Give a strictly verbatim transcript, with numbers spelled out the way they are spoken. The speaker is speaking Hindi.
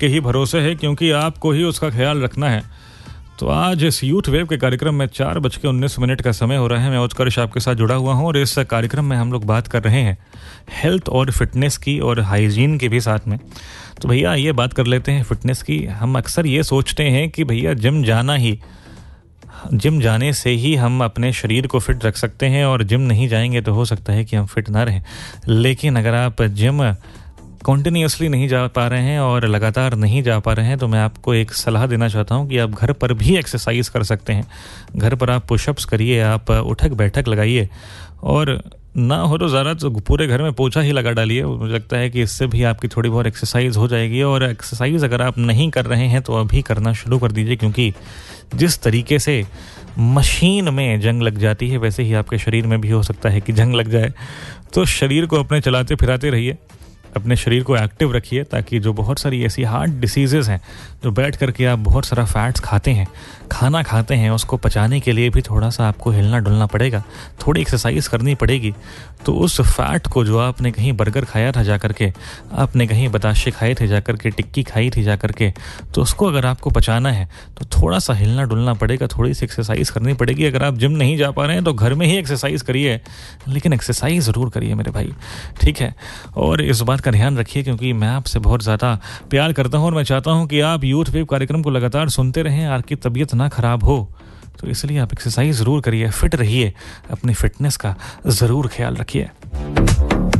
आपके ही भरोसे है, क्योंकि आपको ही उसका ख्याल रखना है। तो आज इस यूथ वेव के कार्यक्रम में चार बज के उन्नीस मिनट का समय हो रहा है। मैं उत्कर्ष आपके साथ जुड़ा हुआ हूँ और इस कार्यक्रम में हम लोग बात कर रहे हैं हेल्थ और फिटनेस की और हाइजीन की भी साथ में। तो भैया ये बात कर लेते हैं फिटनेस की। हम अक्सर ये सोचते हैं कि भैया जिम जाना ही जिम जाने से ही हम अपने शरीर को फिट रख सकते हैं और जिम नहीं जाएंगे तो हो सकता है कि हम फिट ना रहें। लेकिन अगर आप जिम कॉन्टिन्यूसली नहीं जा पा रहे हैं और लगातार नहीं जा पा रहे हैं तो मैं आपको एक सलाह देना चाहता हूं कि आप घर पर भी एक्सरसाइज कर सकते हैं। घर पर आप पुशअप्स करिए, आप उठक बैठक लगाइए और ना हो तो ज़रा तो पूरे घर में पोछा ही लगा डालिए। मुझे लगता है कि इससे भी आपकी थोड़ी बहुत एक्सरसाइज हो जाएगी। और एक्सरसाइज अगर आप नहीं कर रहे हैं तो अभी करना शुरू कर दीजिए, क्योंकि जिस तरीके से मशीन में जंग लग जाती है वैसे ही आपके शरीर में भी हो सकता है कि जंग लग जाए। तो शरीर को अपने चलाते फिराते रहिए, अपने शरीर को एक्टिव रखिए, ताकि जो बहुत सारी ऐसी हार्ट डिसीज़ेज़ हैं जो बैठ करके आप बहुत सारा फैट्स खाते हैं, खाना खाते हैं, उसको पचाने के लिए भी थोड़ा सा आपको हिलना डुलना पड़ेगा, थोड़ी एक्सरसाइज करनी पड़ेगी। तो उस फैट को जो आपने कहीं बर्गर खाया था जा करके, आपने कहीं बताशे खाए थे जा करके, टिक्की खाई थी जा करके, तो उसको अगर आपको पचाना है तो थोड़ा सा हिलना डुलना पड़ेगा, थोड़ी सी एक्सरसाइज करनी पड़ेगी। अगर आप जिम नहीं जा पा रहे हैं तो घर में ही एक्सरसाइज करिए, लेकिन एक्सरसाइज ज़रूर करिए मेरे भाई, ठीक है। और इस बात का ध्यान रखिए, क्योंकि मैं आपसे बहुत ज़्यादा प्यार करता हूँ और मैं चाहता हूँ कि आप यूथ वेव कार्यक्रम को लगातार सुनते रहें, आपकी तबीयत ना खराब हो। तो इसलिए आप एक्सरसाइज ज़रूर करिए, फिट रहिए, अपनी फिटनेस का ज़रूर ख्याल रखिए।